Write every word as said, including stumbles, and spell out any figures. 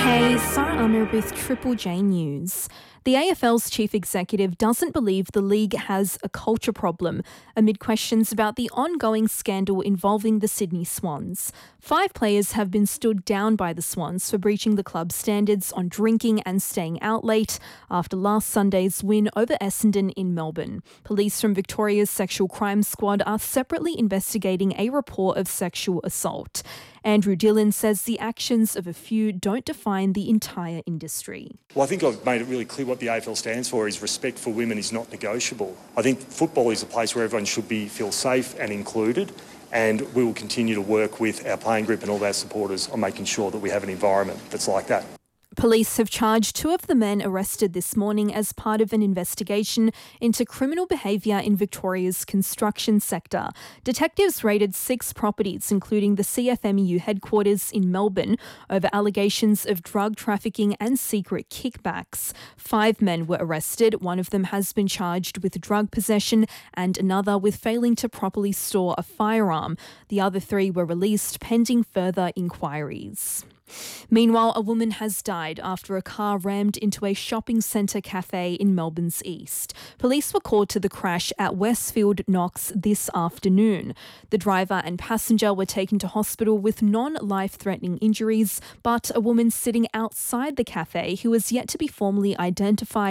Hey, Sarah Amir with Triple J News. The A F L's chief executive doesn't believe the league has a culture problem amid questions about the ongoing scandal involving the Sydney Swans. Five players have been stood down by the Swans for breaching the club's standards on drinking and staying out late after last Sunday's win over Essendon in Melbourne. Police from Victoria's Sexual Crime Squad are separately investigating a report of sexual assault. Andrew Dillon says the actions of a few don't define the entire industry. Well, I think I've made it really clear what the A F L stands for is respect for women is not negotiable. I think football is a place where everyone should be feel safe and included, and we will continue to work with our playing group and all our supporters on making sure that we have an environment that's like that. Police have charged two of the men arrested this morning as part of an investigation into criminal behaviour in Victoria's construction sector. Detectives raided six properties, including the C F M E U headquarters in Melbourne, over allegations of drug trafficking and secret kickbacks. Five men were arrested. One of them has been charged with drug possession and another with failing to properly store a firearm. The other three were released pending further inquiries. Meanwhile, a woman has died after a car rammed into a shopping centre cafe in Melbourne's east. Police were called to the crash at Westfield Knox this afternoon. The driver and passenger were taken to hospital with non-life-threatening injuries, but a woman sitting outside the cafe who is yet to be formally identified